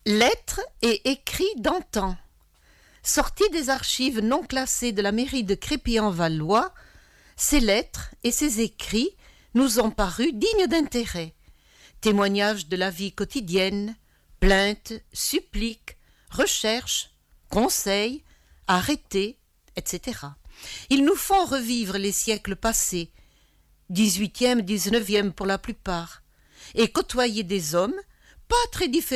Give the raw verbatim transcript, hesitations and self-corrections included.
Lettres et écrits d'antan. Sortis des archives non classées de la mairie de Crépy-en-Valois, ces lettres et ces écrits nous ont paru dignes d'intérêt. Témoignages de la vie quotidienne, plaintes, suppliques, recherches, conseils, arrêtés, et cetera. Ils nous font revivre les siècles passés, dix-huitième, dix-neuvième pour la plupart, et côtoyer des hommes pas très différents